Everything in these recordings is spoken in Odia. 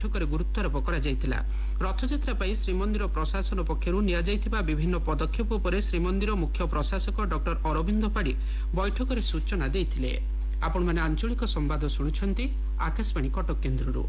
ବୈଠକରେ ଗୁରୁତ୍ୱାରୋପ କରାଯାଇଥିଲା। ରଥଯାତ୍ରା ପାଇଁ ଶ୍ରୀମନ୍ଦିର ପ୍ରଶାସନ ପକ୍ଷରୁ ନିଆଯାଇଥିବା ବିଭିନ୍ନ ପଦକ୍ଷେପ ଉପରେ ଶ୍ରୀମନ୍ଦିର ମୁଖ୍ୟ ପ୍ରଶାସକ ଡକ୍ଟର ଅରବିନ୍ଦ ପାଢ଼ୀ ବୈଠକରେ ସୂଚନା ଦେଇଥିଲେ। ଆପଣମାନେ ଆଞ୍ଚଳିକ ସମ୍ବାଦ ଶୁଣୁଛନ୍ତି ଆକାଶବାଣୀ କଟକ କେନ୍ଦ୍ରରୁ।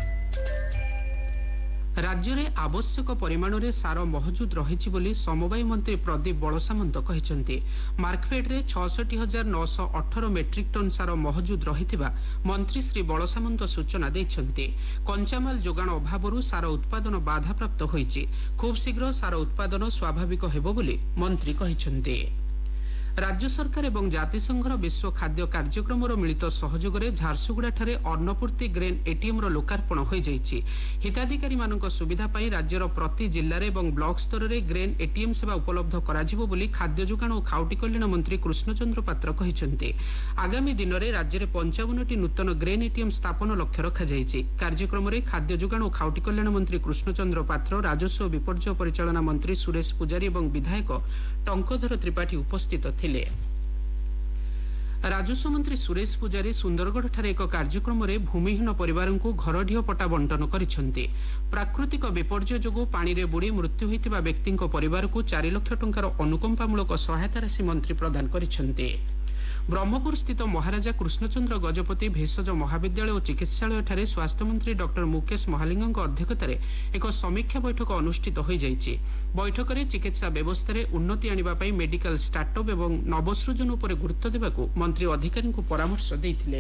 ରାଜ୍ୟରେ ଆବଶ୍ୟକ ପରିମାଣରେ ସାର ମହଜୁଦ ରହିଛି ବୋଲି ସମବାୟ ମନ୍ତ୍ରୀ ପ୍ରଦୀପ ବଳସାମନ୍ତ କହିଛନ୍ତି। ମାର୍କଫେଡରେ 66,918 ମେଟ୍ରିକ୍ ଟନ୍ ସାର ମହଜୁଦ ରହିଥିବା ମନ୍ତ୍ରୀ ଶ୍ରୀ ବଳସାମନ୍ତ ସୂଚନା ଦେଇଛନ୍ତି। କଞ୍ଚାମାଲ ଯୋଗାଣ ଅଭାବରୁ ସାର ଉତ୍ପାଦନ ବାଧାପ୍ରାପ୍ତ ହୋଇଛି। ଖୁବ୍ ଶୀଘ୍ର ସାର ଉତ୍ପାଦନ ସ୍ୱାଭାବିକ ହେବ ବୋଲି ମନ୍ତ୍ରୀ କହିଛନ୍ତି। ରାଜ୍ୟ ସରକାର ଏବଂ ଜାତିସଂଘର ବିଶ୍ୱ ଖାଦ୍ୟ କାର୍ଯ୍ୟକ୍ରମର ମିଳିତ ସହଯୋଗରେ ଝାରସୁଗୁଡ଼ାଠାରେ ଅନ୍ନପୂର୍ତ୍ତି ଗ୍ରେନ୍ ଏଟିଏମ୍ର ଲୋକାର୍ପଣ ହୋଇଯାଇଛି। ହିତାଧିକାରୀମାନଙ୍କ ସୁବିଧା ପାଇଁ ରାଜ୍ୟର ପ୍ରତି ଜିଲ୍ଲାରେ ଏବଂ ବ୍ଲକ ସ୍ତରରେ ଗ୍ରେନ୍ ଏଟିଏମ୍ ସେବା ଉପଲବ୍ଧ କରାଯିବ ବୋଲି ଖାଦ୍ୟ ଯୋଗାଣ ଓ ଖାଉଟି କଲ୍ୟାଣ ମନ୍ତ୍ରୀ କୃଷ୍ଣଚନ୍ଦ୍ର ପାତ୍ର କହିଛନ୍ତି। ଆଗାମୀ ଦିନରେ ରାଜ୍ୟରେ 55ଟି ନୂତନ ଗ୍ରେନ୍ ଏଟିଏମ୍ ସ୍ଥାପନ ଲକ୍ଷ୍ୟ ରଖାଯାଇଛି। କାର୍ଯ୍ୟକ୍ରମରେ ଖାଦ୍ୟ ଯୋଗାଣ ଓ ଖାଉଟି କଲ୍ୟାଣ ମନ୍ତ୍ରୀ କୃଷ୍ଣଚନ୍ଦ୍ର ପାତ୍ର, ରାଜସ୍ୱ ଓ ବିପର୍ଯ୍ୟୟ ପରିଚାଳନା ମନ୍ତ୍ରୀ ସୁରେଶ ପୂଜାରୀ ଏବଂ ବିଧାୟକ ଟଙ୍କଧର ତ୍ରିପାଠୀ ଉପସ୍ଥିତ ଥିଲେ। ରାଜସ୍ୱ ମନ୍ତ୍ରୀ ସୁରେଶ ପୂଜାରୀ ସୁନ୍ଦରଗଡ଼ଠାରେ ଏକ କାର୍ଯ୍ୟକ୍ରମରେ ଭୂମିହୀନ ପରିବାରଙ୍କୁ ଘରଢିଅ ପଟ୍ଟା ବଣ୍ଟନ କରିଛନ୍ତି। ପ୍ରାକୃତିକ ବିପର୍ଯ୍ୟୟ ଯୋଗୁଁ ପାଣିରେ ବୁଡ଼ି ମୃତ୍ୟୁ ହୋଇଥିବା ବ୍ୟକ୍ତିଙ୍କ ପରିବାରକୁ 4 ଲକ୍ଷ ଟଙ୍କାର ଅନୁକମ୍ପାମୂଳକ ସହାୟତା ରାଶି ମନ୍ତ୍ରୀ ପ୍ରଦାନ କରିଛନ୍ତି। ବ୍ରହ୍ମପୁରସ୍ଥିତ ମହାରାଜା କୃଷ୍ଣଚନ୍ଦ୍ର ଗଜପତି ଭେଷଜ ମହାବିଦ୍ୟାଳୟ ଓ ଚିକିତ୍ସାଳୟଠାରେ ସ୍ୱାସ୍ଥ୍ୟମନ୍ତ୍ରୀ ଡକ୍ଟର ମୁକେଶ ମହାଲିଙ୍ଗଙ୍କ ଅଧ୍ୟକ୍ଷତାରେ ଏକ ସମୀକ୍ଷା ବୈଠକ ଅନୁଷ୍ଠିତ ହୋଇଯାଇଛି। ବୈଠକରେ ଚିକିତ୍ସା ବ୍ୟବସ୍ଥାରେ ଉନ୍ନତି ଆଣିବା ପାଇଁ ମେଡିକାଲ ଷ୍ଟାର୍ଟଅପ୍ ଏବଂ ନବସୃଜନ ଉପରେ ଗୁରୁତ୍ୱ ଦେବାକୁ ମନ୍ତ୍ରୀ ଅଧିକାରୀଙ୍କୁ ପରାମର୍ଶ ଦେଇଥିଲେ।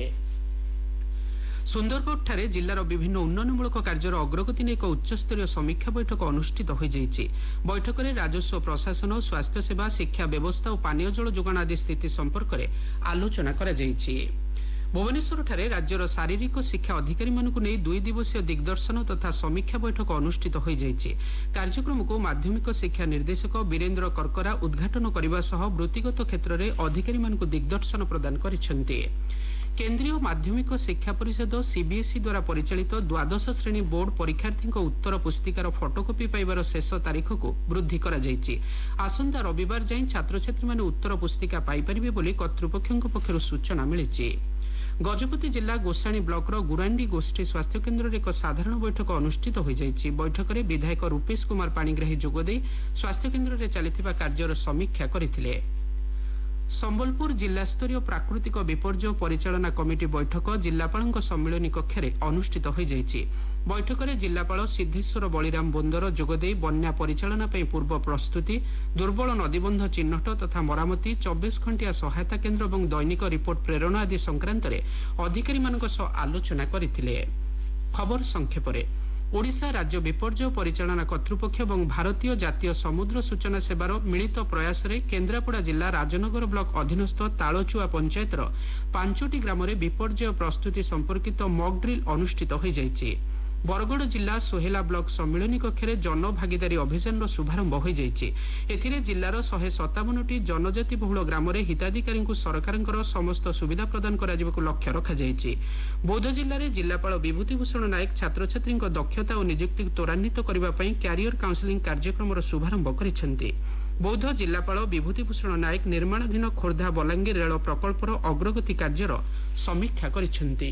ସୁନ୍ଦରଗଡ଼ଠାରେ ଜିଲ୍ଲାର ବିଭିନ୍ନ ଉନ୍ନୟନମୂଳକ କାର୍ଯ୍ୟର ଅଗ୍ରଗତି ନେଇ ଏକ ଉଚ୍ଚସ୍ତରୀୟ ସମୀକ୍ଷା ବୈଠକ ଅନୁଷ୍ଠିତ ହୋଇଯାଇଛି। ବୈଠକରେ ରାଜସ୍ୱ ପ୍ରଶାସନ, ସ୍ୱାସ୍ଥ୍ୟସେବା, ଶିକ୍ଷା ବ୍ୟବସ୍ଥା ଓ ପାନୀୟ ଜଳ ଯୋଗାଣ ଆଦି ସ୍ଥିତି ସମ୍ପର୍କରେ ଆଲୋଚନା କରାଯାଇଛି। ଭୁବନେଶ୍ୱରଠାରେ ରାଜ୍ୟର ଶାରୀରିକ ଶିକ୍ଷା ଅଧିକାରୀମାନଙ୍କୁ ନେଇ 2 ଦିବସୀୟ ଦିଗ୍ଦର୍ଶନ ତଥା ସମୀକ୍ଷା ବୈଠକ ଅନୁଷ୍ଠିତ ହୋଇଯାଇଛି। କାର୍ଯ୍ୟକ୍ରମକୁ ମାଧ୍ୟମିକ ଶିକ୍ଷା ନିର୍ଦ୍ଦେଶକ ବୀରେନ୍ଦ୍ର କର୍କରା ଉଦ୍ଘାଟନ କରିବା ସହ ବୃତ୍ତିଗତ କ୍ଷେତ୍ରରେ ଅଧିକାରୀମାନଙ୍କୁ ଦିଗ୍ଦର୍ଶନ ପ୍ରଦାନ କରିଛନ୍ତି। କେନ୍ଦ୍ରୀୟ ମାଧ୍ୟମିକ ଶିକ୍ଷା ପରିଷଦ ସିବିଏସ୍ଇ ଦ୍ୱାରା ପରିଚାଳିତ ଦ୍ୱାଦଶ ଶ୍ରେଣୀ ବୋର୍ଡ ପରୀକ୍ଷାର୍ଥୀଙ୍କ ଉତ୍ତର ପୁସ୍ତିକାର ଫଟୋକପି ପାଇବାର ଶେଷ ତାରିଖକୁ ବୃଦ୍ଧି କରାଯାଇଛି। ଆସନ୍ତା ରବିବାର ଯାଏଁ ଛାତ୍ରଛାତ୍ରୀମାନେ ଉତ୍ତର ପୁସ୍ତିକା ପାଇପାରିବେ ବୋଲି କର୍ତ୍ତୃପକ୍ଷଙ୍କ ପକ୍ଷରୁ ସୂଚନା ମିଳିଛି। ଗଜପତି ଜିଲ୍ଲା ଗୋସାଣୀ ବ୍ଲକର ଗୁରାଣ୍ଡି ଗୋଷ୍ଠୀ ସ୍ୱାସ୍ଥ୍ୟକେନ୍ଦ୍ରରେ ଏକ ସାଧାରଣ ବୈଠକ ଅନୁଷ୍ଠିତ ହୋଇଯାଇଛି। ବୈଠକରେ ବିଧାୟକ ରୂପେଶ କୁମାର ପାଣିଗ୍ରାହୀ ଯୋଗଦେଇ ସ୍ୱାସ୍ଥ୍ୟକେନ୍ଦ୍ରରେ ଚାଲିଥିବା କାର୍ଯ୍ୟର ସମୀକ୍ଷା କରିଥିଲେ। ସମ୍ବଲପୁର ଜିଲ୍ଲାସ୍ତରୀୟ ପ୍ରାକୃତିକ ବିପର୍ଯ୍ୟୟ ପରିଚାଳନା କମିଟି ବୈଠକ ଜିଲ୍ଲାପାଳଙ୍କ ସମ୍ମିଳନୀ କକ୍ଷରେ ଅନୁଷ୍ଠିତ ହୋଇଯାଇଛି। ବୈଠକରେ ଜିଲ୍ଲାପାଳ ସିଦ୍ଧେଶ୍ୱର ବଳିରାମ ବୋନ୍ଦର ଯୋଗଦେଇ ବନ୍ୟା ପରିଚାଳନା ପାଇଁ ପୂର୍ବ ପ୍ରସ୍ତୁତି, ଦୁର୍ବଳ ନଦୀବନ୍ଧ ଚିହ୍ନଟ ତଥା ମରାମତି, 24 ଘଣ୍ଟିଆ ସହାୟତା କେନ୍ଦ୍ର ଏବଂ ଦୈନିକ ରିପୋର୍ଟ ପ୍ରେରଣ ଆଦି ସଂକ୍ରାନ୍ତରେ ଅଧିକାରୀମାନଙ୍କ ସହ ଆଲୋଚନା କରିଥିଲେ। ଖବର ସଂକ୍ଷେପରେ ଓଡ଼ିଶା ରାଜ୍ୟ ବିପର୍ଯ୍ୟୟ ପରିଚାଳନା କର୍ତ୍ତୃପକ୍ଷ ଏବଂ ଭାରତୀୟ ଜାତୀୟ ସମୁଦ୍ର ସୂଚନା ସେବାର ମିଳିତ ପ୍ରୟାସରେ କେନ୍ଦ୍ରାପଡ଼ା ଜିଲ୍ଲା ରାଜନଗର ବ୍ଲକ ଅଧୀନସ୍ଥ ତାଳଚୁଆ ପଞ୍ଚାୟତର 5ଟି ଗ୍ରାମରେ ବିପର୍ଯ୍ୟୟ ପ୍ରସ୍ତୁତି ସମ୍ପର୍କିତ ମକ୍ ଡ୍ରିଲ୍ ଅନୁଷ୍ଠିତ ହୋଇଯାଇଛି। ବରଗଡ଼ ଜିଲ୍ଲା ସୋହେଲା ବ୍ଲକ ସମ୍ମିଳନୀ କକ୍ଷରେ ଜନଭାଗିଦାରୀ ଅଭିଯାନର ଶୁଭାରମ୍ଭ ହୋଇଯାଇଛି। ଏଥିରେ ଜିଲ୍ଲାର 157ଟି ଜନଜାତି ବହୁଳ ଗ୍ରାମରେ ହିତାଧିକାରୀଙ୍କୁ ସରକାରଙ୍କର ସମସ୍ତ ସୁବିଧା ପ୍ରଦାନ କରାଯିବାକୁ ଲକ୍ଷ୍ୟ ରଖାଯାଇଛି। ବୌଦ୍ଧ ଜିଲ୍ଲାରେ ଜିଲ୍ଲାପାଳ ବିଭୂତିଭୂଷଣ ନାୟକ ଛାତ୍ରଛାତ୍ରୀଙ୍କ ଦକ୍ଷତା ଓ ନିଯୁକ୍ତିକୁ ତ୍ୱରାନ୍ୱିତ କରିବା ପାଇଁ କ୍ୟାରିୟର କାଉନ୍ସେଲିଂ କାର୍ଯ୍ୟକ୍ରମର ଶୁଭାରମ୍ଭ କରିଛନ୍ତି। ବୌଦ୍ଧ ଜିଲ୍ଲାପାଳ ବିଭୂତିଭୂଷଣ ନାୟକ ନିର୍ମାଣାଧୀନ ଖୋର୍ଦ୍ଧା ବଲାଙ୍ଗୀର ରେଳ ପ୍ରକଳ୍ପର ଅଗ୍ରଗତି କାର୍ଯ୍ୟର ସମୀକ୍ଷା କରିଛନ୍ତି।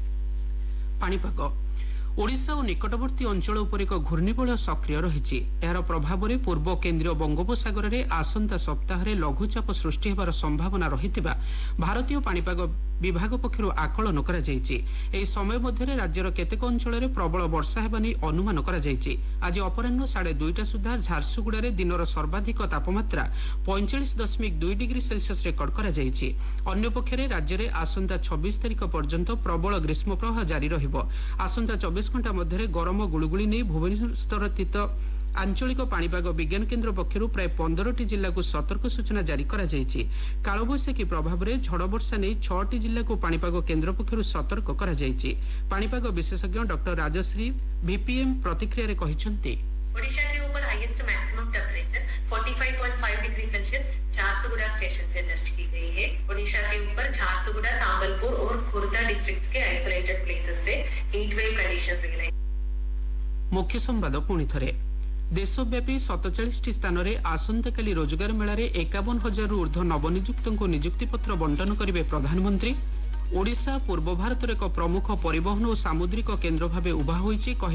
ପାଣିପାଗ ଓଡ଼ିଶା ଓ ନିକଟବର୍ତ୍ତୀ ଅଞ୍ଚଳ ଉପରେ ଏକ ଘୂର୍ଣ୍ଣିବଳୟ ସକ୍ରିୟ ରହିଛି। ଏହାର ପ୍ରଭାବରେ ପୂର୍ବ କେନ୍ଦ୍ରୀୟ ବଙ୍ଗୋପସାଗରରେ ଆସନ୍ତା ସପ୍ତାହରେ ଲଘୁଚାପ ସୃଷ୍ଟି ହେବାର ସମ୍ଭାବନା ରହିଥିବା ଭାରତୀୟ ପାଣିପାଗ ବିଭାଗ ପକ୍ଷରୁ ଆକଳନ କରାଯାଇଛି। ଏହି ସମୟ ମଧ୍ୟରେ ରାଜ୍ୟର କେତେକ ଅଞ୍ଚଳରେ ପ୍ରବଳ ବର୍ଷା ହେବା ନେଇ ଅନୁମାନ କରାଯାଇଛି। ଆଜି ଅପରାହ୍ନ 2:30 ସୁଦ୍ଧା ଝାରସୁଗୁଡ଼ାରେ ଦିନର ସର୍ବାଧିକ ତାପମାତ୍ରା 45.2 ଡିଗ୍ରୀ ସେଲସିୟସ୍ ରେକର୍ଡ କରାଯାଇଛି। ଅନ୍ୟପକ୍ଷରେ ରାଜ୍ୟରେ ଆସନ୍ତା 26 ତାରିଖ ପର୍ଯ୍ୟନ୍ତ ପ୍ରବଳ ଗ୍ରୀଷ୍ମପ୍ରବାହ ଜାରି ରହିବ। ଆସନ୍ତା 24 ଘଣ୍ଟା ମଧ୍ୟରେ ଗରମ ଗୁଳୁଗୁଳି ନେଇ ଭୁବନେଶ୍ୱରସ୍ଥିତ ଆଞ୍ଚଳିକ ପାଣିପାଗ ବିଜ୍ଞାନ କେନ୍ଦ୍ର ପକ୍ଷରୁ ପ୍ରାୟ 15ଟି ଜିଲ୍ଲାକୁ ସତର୍କ ସୂଚନା ଜାରି କରାଯାଇଛି। କାଳବୈଶାଖୀ ପ୍ରଭାବରେ ଝଡ଼ ବର୍ଷା ନେଇ 6ଟି ଜିଲ୍ଲାକୁ ପାଣିପାଗ କେନ୍ଦ୍ର ପକ୍ଷରୁ ସତର୍କ କରାଯାଇଛି। ପାଣିପାଗ ବିଶେଷଜ୍ଞ ଡକ୍ଟର ରାଜଶ୍ରୀ ଭିପିଏମ୍ ପ୍ରତିକ୍ରିୟାରେ କହିଛନ୍ତି, ओडिशा के ऊपर highest maximum temperature 45.5 degree Celsius Jharsuguda station से दर्ज की गई है। ओडिशा के ऊपर झारसुगुड़ा, संबलपुर और खुर्दा डिस्ट्रिक्ट्स के आइसोलेटेड प्लेसेस से हीट वेव कंडीशन रियलाइज। मुख्य संवाद पुणी थरे देशव्यापी 47ଟି ସ୍ଥାନରେ ଆସନ୍ତାକାଲି ରୋଜଗାର ମେଳାରେ 51,000ରୁ ଊର୍ଦ୍ଧ୍ୱ ନବନିଯୁକ୍ତଙ୍କୁ ନିଯୁକ୍ତିପତ୍ର ବଣ୍ଟନ କରିବେ ପ୍ରଧାନମନ୍ତ୍ରୀ। ଓଡ଼ିଶା ପୂର୍ବ ଭାରତର ଏକ ପ୍ରମୁଖ ପରିବହନ ଓ ସାମୁଦ୍ରିକ କେନ୍ଦ୍ର ଭାବେ ଉଭା ହୋଇଛି।